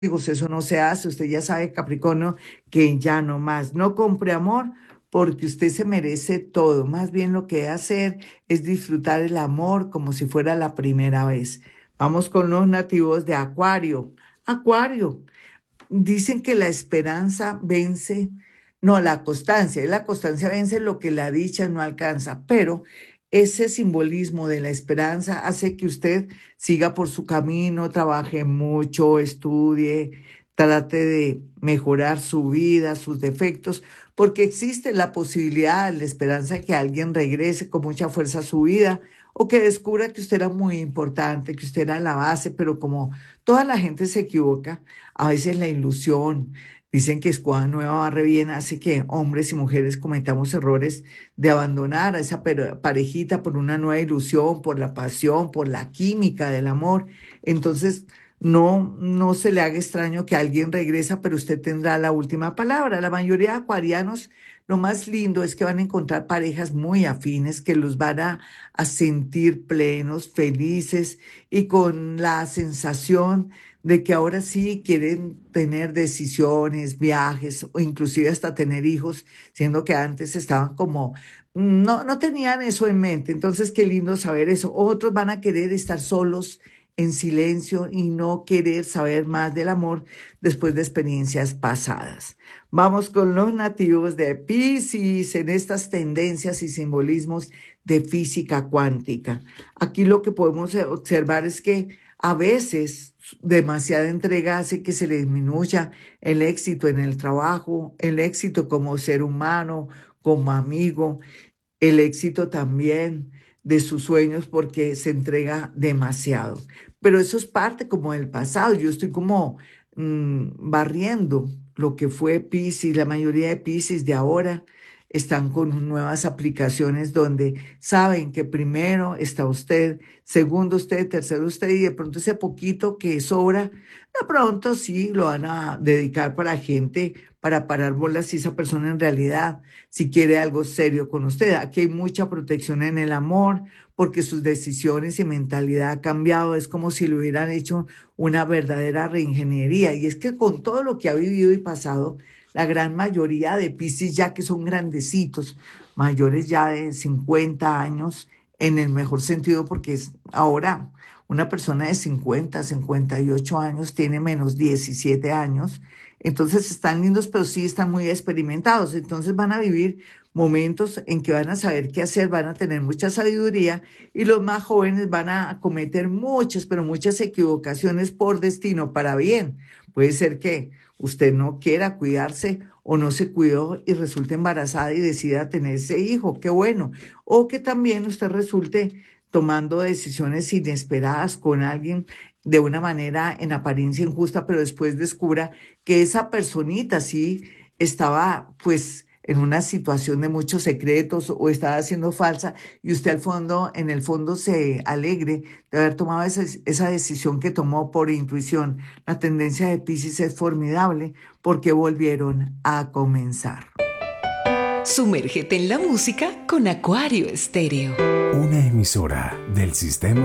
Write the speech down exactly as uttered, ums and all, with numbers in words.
hijos, eso no se hace. Usted ya sabe, Capricornio, que ya no más. No compre amor porque usted se merece todo. Más bien lo que debe hacer es disfrutar el amor como si fuera la primera vez. Vamos con los nativos de Acuario. Acuario, dicen que la esperanza vence, no, la constancia, y la constancia vence lo que la dicha no alcanza, pero ese simbolismo de la esperanza hace que usted siga por su camino, trabaje mucho, estudie, trate de mejorar su vida, sus defectos, porque existe la posibilidad, la esperanza de que alguien regrese con mucha fuerza a su vida o que descubra que usted era muy importante, que usted era la base, pero como toda la gente se equivoca, a veces la ilusión, dicen que escoba nueva barre bien, hace que hombres y mujeres cometamos errores de abandonar a esa pere- parejita por una nueva ilusión, por la pasión, por la química del amor. Entonces, no, no se le haga extraño que alguien regresa, pero usted tendrá la última palabra. La mayoría de acuarianos, lo más lindo es que van a encontrar parejas muy afines que los van a, a sentir plenos, felices y con la sensación de que ahora sí quieren tener decisiones, viajes o inclusive hasta tener hijos, siendo que antes estaban como, no, no tenían eso en mente. Entonces, qué lindo saber eso. Otros van a querer estar solos en silencio y no querer saber más del amor después de experiencias pasadas. Vamos con los nativos de Piscis en estas tendencias y simbolismos de física cuántica. Aquí lo que podemos observar es que a veces demasiada entrega hace que se le disminuya el éxito en el trabajo, el éxito como ser humano, como amigo, el éxito también de sus sueños porque se entrega demasiado. Pero eso es parte como del pasado. Yo estoy como mm, barriendo lo que fue Piscis. La mayoría de Piscis de ahora están con nuevas aplicaciones donde saben que primero está usted, segundo usted, tercero usted y de pronto ese poquito que sobra, de pronto sí lo van a dedicar para gente, para parar bolas si esa persona en realidad si quiere algo serio con usted. Aquí hay mucha protección en el amor porque sus decisiones y mentalidad ha cambiado. Es como si le hubieran hecho una verdadera reingeniería. Y es que con todo lo que ha vivido y pasado, la gran mayoría de Piscis ya que son grandecitos, mayores ya de cincuenta años, en el mejor sentido, porque es ahora una persona de cincuenta, cincuenta y ocho años tiene menos diecisiete años, entonces están lindos, pero sí están muy experimentados. Entonces van a vivir momentos en que van a saber qué hacer, van a tener mucha sabiduría y los más jóvenes van a cometer muchas, pero muchas equivocaciones por destino, para bien. Puede ser que usted no quiera cuidarse o no se cuidó y resulte embarazada y decida tener ese hijo, qué bueno. O que también usted resulte tomando decisiones inesperadas con alguien de una manera en apariencia injusta, pero después descubra que esa personita sí estaba pues en una situación de muchos secretos o estaba siendo falsa y usted al fondo, en el fondo se alegre de haber tomado esa, esa decisión que tomó por intuición. La tendencia de Piscis es formidable porque volvieron a comenzar. Sumérgete en la música con Acuario Estéreo. Una emisora del sistema